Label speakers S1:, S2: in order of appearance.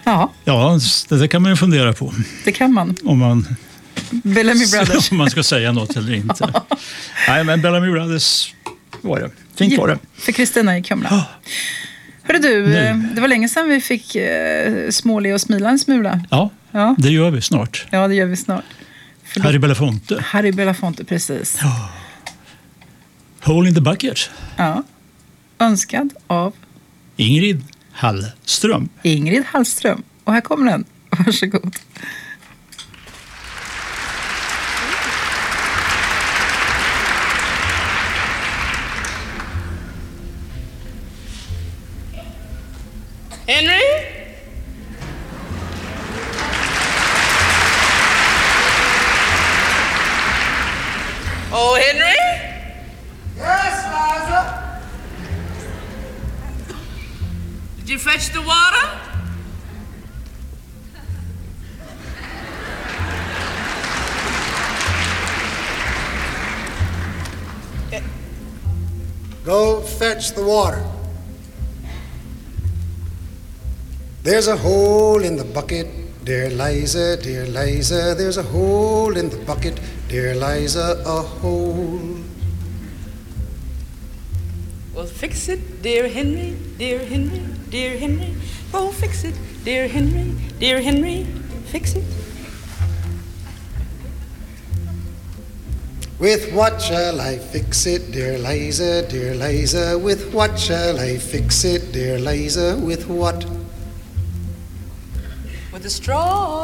S1: Ja,
S2: Ja, det där kan man ju fundera på.
S1: det kan man.
S2: Om
S1: Bellamy Brothers.
S2: man ska säga något eller inte. Nej, men Bellamy Brothers var det. Fint var det.
S1: För Kristina i Kumla.
S2: Ja.
S1: Hörru du, det var länge sedan vi fick småle och smila en smula.
S2: Ja,
S1: Ja.
S2: det gör vi snart.
S1: Ja, det gör vi snart.
S2: Harry Belafonte.
S1: Harry Belafonte, precis.
S2: Ja. Hole in the bucket.
S1: Ja. Önskad av
S2: Ingrid Hallström.
S1: Ingrid Hallström. Och här kommer den. Varsågod.
S3: Henry? Oh, Henry?
S4: Yes, Liza?
S3: Did you fetch the water?
S4: Go fetch the water. There's a hole in the bucket, dear Liza, dear Liza. There's a hole in the bucket, dear Liza, a hole.
S3: Well, fix it, dear Henry, dear Henry, dear Henry. Oh, fix it, dear Henry, dear Henry, fix it.
S4: With what shall I fix it, dear Liza, dear Liza? With what shall I fix it, dear Liza? With what?
S3: With a straw.